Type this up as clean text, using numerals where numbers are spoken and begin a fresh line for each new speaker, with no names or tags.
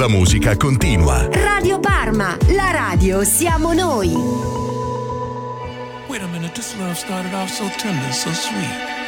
La musica continua.
Radio Parma, la radio siamo noi.
Wait a minute, this love started off so tender, so sweet.